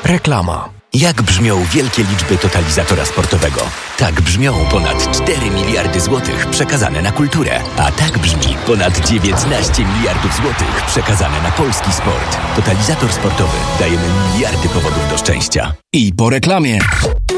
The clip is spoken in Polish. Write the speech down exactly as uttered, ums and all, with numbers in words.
Reklama. Jak brzmią wielkie liczby totalizatora sportowego? Tak brzmią ponad cztery miliardy złotych przekazane na kulturę. A tak brzmi ponad dziewiętnaście miliardów złotych przekazane na polski sport. Totalizator sportowy. Dajemy miliardy powodów do szczęścia. I po reklamie.